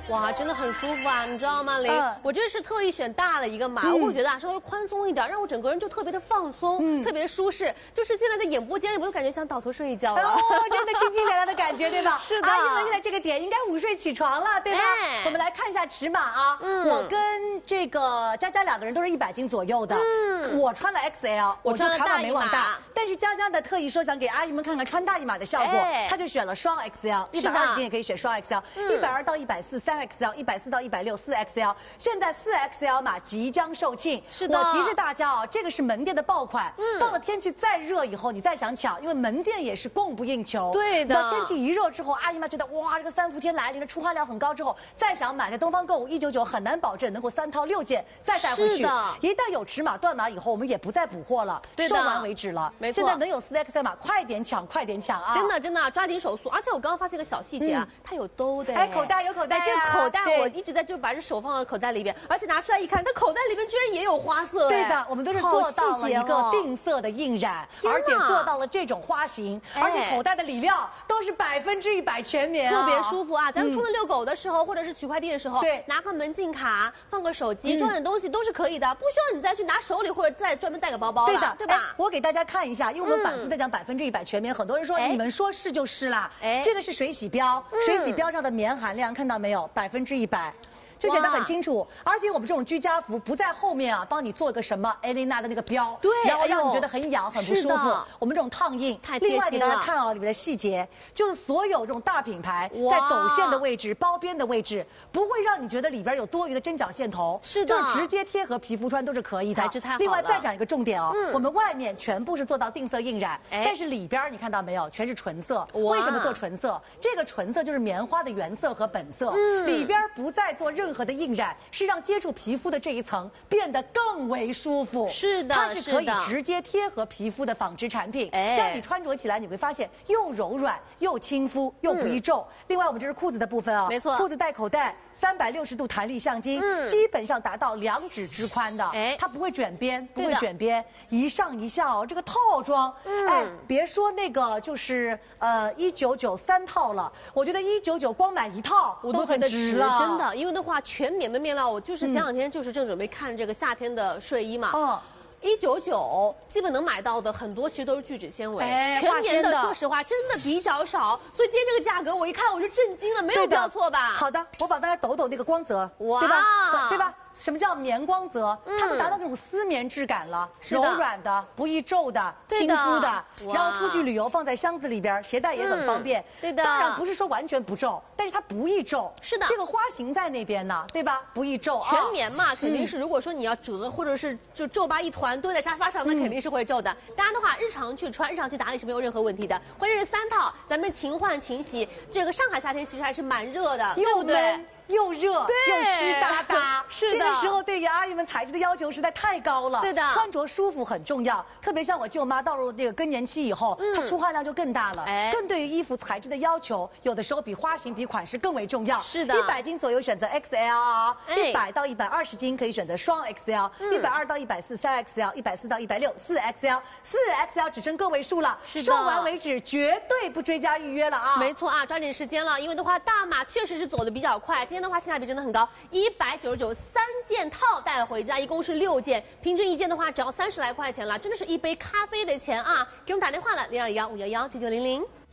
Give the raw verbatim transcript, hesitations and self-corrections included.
哇，真的很舒服啊，你知道吗，林？ 嗯、 我这是特意选大了一个码， 嗯、 我会觉得啊稍微宽松一点，让我整个人就特别的放松，嗯、特别的舒适。就是现在的眼波间，我都感觉想倒头睡一觉了。 哦，真的清清凉凉的感觉，对吧？ 是的。 阿姨们现在这个点应该午睡起床了，对吧？哎、我们来看一下尺码啊，嗯、我跟这个佳佳两个人都是一百斤左右的，嗯、我穿了 X L， 我穿了卡码没往大，但是佳佳的特意说想给阿姨们看看穿大一码的效果，哎、她就选了双 X L， 一百二十斤也可以选双 X L， 一百二到一百四三 X L， 一百四到一百六四 X L， 现在四 X L 码即将售罄， 是的。 我提示大家啊，这个是门店的爆款，嗯、到了天气再热以后，你再想抢，因为门店也是供不应求。 对的。 等天气一热之后，阿姨们觉得哇，这个三伏天来临，的出汗量很高之后，再想买在东方购物一九九，很难保证能够三套六件再带回去。 是的。 一旦有尺码断码以后，我们也不再补货了，售完为止了。 没错。 现在能有四 X L 码，快点抢，快点抢啊！ 真的真的抓紧手速。而且我刚刚发现一个小细节啊，嗯、它有兜的， 哎，口袋有口袋、啊， 哎，这个口袋我一直在就把这手放到口袋里边，而且拿出来一看，它口袋里边居然也有花色。 对的，我们都是做到了一个定色的印染，而且做到了这种花型，而且口袋的里料都是百分之一百全棉、啊， 特别舒服啊！咱们出门遛狗的时候，嗯、或者是取快递的时候， 对， 拿个门禁卡，放个手机，装点东西都是可以的，不需要你再去拿手里或者再专门带个包包了， 对的， 对吧？ 哎、我给大家看一下，因为我们反复在讲百分之一百全棉，很多人说、哎、你们说是就是啦，哎，这个是水洗标，嗯、水洗标上的棉含量看到没有？百分之一百。就写得很清楚，而且我们这种居家服不在后面啊，帮你做个什么艾琳娜的那个标， 对， 然后让你觉得很痒、很不舒服。我们这种烫印， 太贴心了。 另外给大家看啊，里面的细节，就是所有这种大品牌在走线的位置、包边的位置，不会让你觉得里边有多余的针脚线头， 是的， 就是直接贴合皮肤穿都是可以的。 材质太好了。 另外再讲一个重点哦，嗯、我们外面全部是做到定色印染， 哎、 但是里边你看到没有，全是纯色。为什么做纯色？这个纯色就是棉花的原色和本色，嗯、里边不再做任何的印染。是让接触皮肤的这一层变得更为舒服， 是的， 它是可以直接贴合皮肤的纺织产品， 哎， 让你穿着起来你会发现又柔软又亲肤又不易皱。嗯、另外我们这是裤子的部分啊， 没错， 裤子带口袋，三百六十度弹力橡筋，嗯，基本上达到两指之宽的，哎，它不会卷边，不会卷边，一上一下哦，这个套装，嗯、哎，别说那个就是呃一九九三套了，我觉得一九九光买一套我都很值了， 真的，因为的话全棉的面料。我就是前两天就是正准备看这个夏天的睡衣嘛，嗯，一九九基本能买到的很多其实都是聚酯纤维，哎，全棉的说实话真的比较少，所以今天这个价格我一看我就震惊了，没有标错吧？ 好的，我帮大家抖抖那个光泽， 哇， 对吧？对吧？什么叫棉光泽？嗯、它们达到这种丝棉质感了，柔软的、不易皱的、亲肤的，然后出去旅游放在箱子里边，携带也很方便。嗯、 对的， 当然不是说完全不皱，但是它不易皱。 是的， 这个花型在那边呢，对吧？不易皱。 全棉嘛，肯定是如果说你要折或者是就皱巴一团堆在沙发上，那肯定是会皱的。当然的话，日常去穿、日常去打理是没有任何问题的。关键是三套，咱们勤换勤洗。这个上海夏天其实还是蛮热的，对不对？ 又热又湿哒哒， 是的。 这个时候对于阿姨们材质的要求实在太高了， 对的。 穿着舒服很重要，特别像我舅妈到入这个更年期以后，嗯、她出汗量就更大了，哎，更对于衣服材质的要求，有的时候比花型比款式更为重要。 是的， 一百斤左右选择 X L 啊，一百到一百二十斤可以选择双 X L，一百二到一百四三 X L， 一百四到一百六四 X L， 四 X L 只剩个位数了，售完为止，绝对不追加预约了啊！ 没错啊，抓紧时间了，因为的话大码确实是走的比较快，今天的话性价比真的很高。一百九十九三件套带回家，一共是六件，平均一件的话只要三十来块钱了，真的是一杯咖啡的钱啊！给我们打电话了，零二幺五幺幺九九零零。